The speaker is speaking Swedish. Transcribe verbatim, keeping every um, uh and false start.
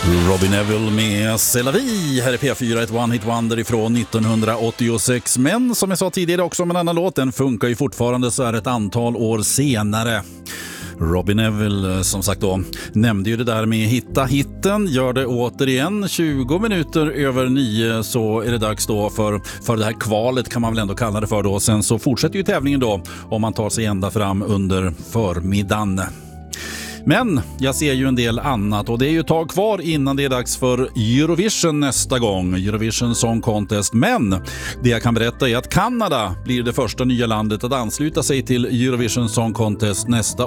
Robin Neville med C'est la vie här i P fyra, ett One Hit Wonder ifrån nittonhundraåttiosex. Men som jag sa tidigare också om en annan låt, den funkar ju fortfarande så här ett antal år senare. Robin Neville som sagt då nämnde ju det där med hitta hitten, gör det återigen. Tjugo minuter över nio så är det dags då för, för det här kvalet, kan man väl ändå kalla det för då. Sen så fortsätter ju tävlingen då om man tar sig ända fram under förmiddagen. Men jag ser ju en del annat och det är ju ett tag kvar innan det är dags för Eurovision nästa gång, Eurovision Song Contest. Men det jag kan berätta är att Kanada blir det första nya landet att ansluta sig till Eurovision Song Contest nästa